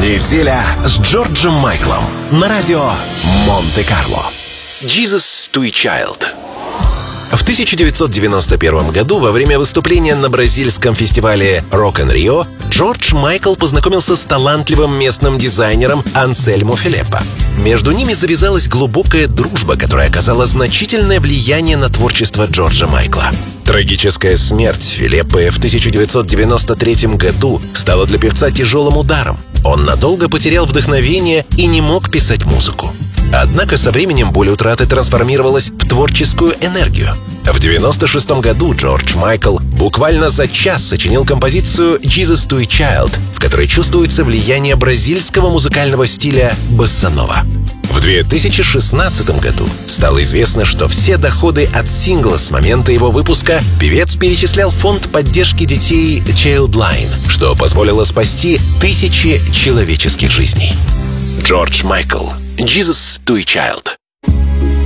Неделя с Джорджем Майклом на радио Монте-Карло. Jesus to a Child. В 1991 году во время выступления на бразильском фестивале Rock in Rio Джордж Майкл познакомился с талантливым местным дизайнером Ансельмо Филиппо. Между ними завязалась глубокая дружба, которая оказала значительное влияние на творчество Джорджа Майкла. Трагическая смерть Филиппо в 1993 году стала для певца тяжелым ударом. Он надолго потерял вдохновение и не мог писать музыку. Однако со временем боль утраты трансформировалась в творческую энергию. В 1996 году Джордж Майкл буквально за час сочинил композицию «Jesus to a Child», в которой чувствуется влияние бразильского музыкального стиля боссанова. В 2016 году стало известно, что все доходы от сингла с момента его выпуска певец перечислял в фонд поддержки детей Childline, что позволило спасти тысячи человеческих жизней. Джордж Майкл. Jesus to a Child.